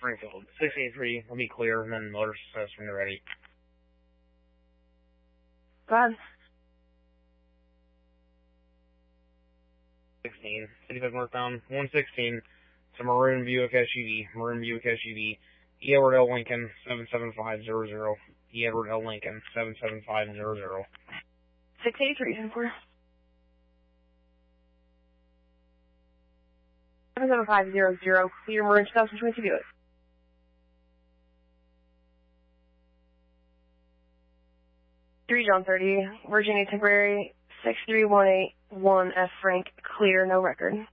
Springfield. 683, will be clear, and then motor says when you're ready. Go ahead. 16, 55 northbound, 116, it's a maroon Buick SUV, E. Edward L. Lincoln, 77500, E. Edward L. Lincoln, 77500. 683, 10-4. 77500, clear maroon 2022 Buick. 3 John 30, Virginia temporary, 63181 F Frank, clear, no record.